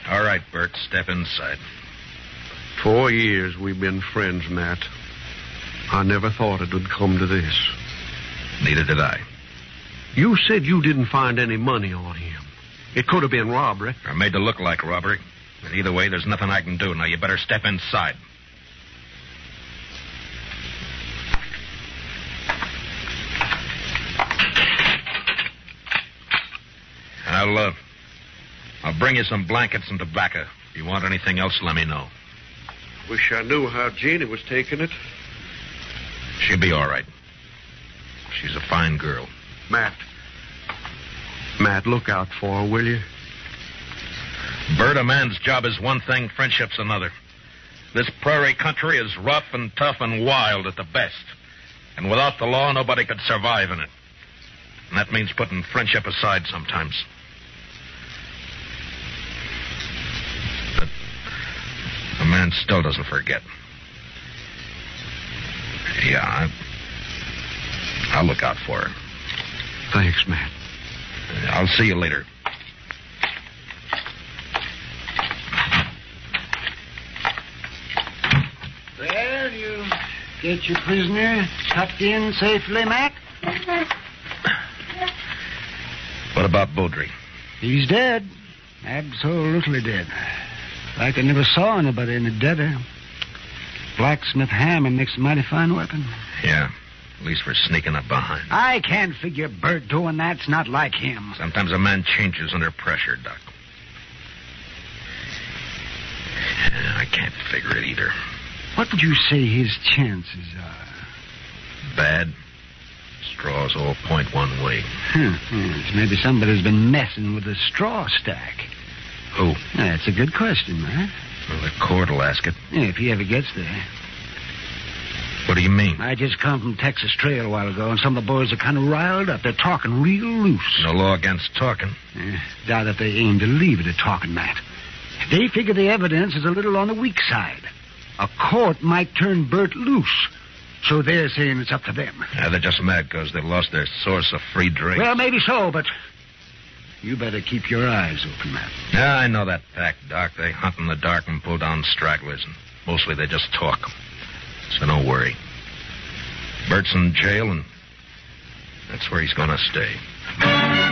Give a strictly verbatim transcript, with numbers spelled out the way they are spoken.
All right, Bert, step inside. Four years we've been friends, Matt. I never thought it would come to this. Neither did I. You said you didn't find any money on him. It could have been robbery. Or made to look like robbery. But either way, there's nothing I can do. Now, you better step inside. I'll, uh, I'll bring you some blankets and tobacco. If you want anything else, let me know. Wish I knew how Jeannie was taking it. She'll be all right. She's a fine girl. Matt. Matt, look out for her, will you? Bert, a man's job is one thing, friendship's another. This prairie country is rough and tough and wild at the best. And without the law, nobody could survive in it. And that means putting friendship aside sometimes. But a man still doesn't forget. Yeah, I, I'll look out for her. Thanks, Matt. I'll see you later. Well, you get your prisoner tucked in safely, Mac? What about Beaudry? He's dead. Absolutely dead. Like I never saw anybody any deader. Blacksmith hammer makes a mighty fine weapon. Yeah, at least for sneaking up behind. I can't figure Bert doing that's not like him. Sometimes a man changes under pressure, Doc. Yeah, I can't figure it either. What would you say his chances are? Bad. Straws all point one way. Hmm. Yes, maybe somebody's been messing with the straw stack. Who? That's a good question, man. Well, the court will ask it. Yeah, if he ever gets there. What do you mean? I just come from Texas Trail a while ago, and some of the boys are kind of riled up. They're talking real loose. No law against talking. Eh, doubt if they aim to leave it at talking, Matt. They figure the evidence is a little on the weak side. A court might turn Bert loose. So they're saying it's up to them. Yeah, they're just mad because they lost their source of free drink. Well, maybe so, but you better keep your eyes open, Matt. Yeah, I know that fact, Doc. They hunt in the dark and pull down stragglers, and mostly they just talk. So don't worry. Bert's in jail, and that's where he's going to stay.